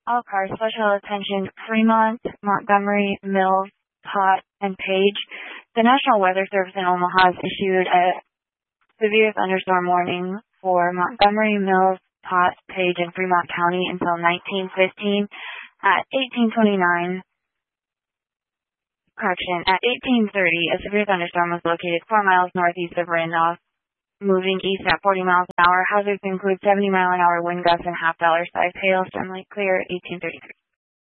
All cars, special attention, Fremont, Montgomery, Mills, Potts, and Page. The National Weather Service in Omaha has issued a severe thunderstorm warning for Montgomery, Mills, Potts, Page, and Fremont County until 1915. At 1829, at 1830, a severe thunderstorm was located 4 miles northeast of Randolph, moving east at 40 miles an hour. Hazards include 70-mile-an-hour wind gusts and half-dollar-sized hail. Storm Lake clear, 1833.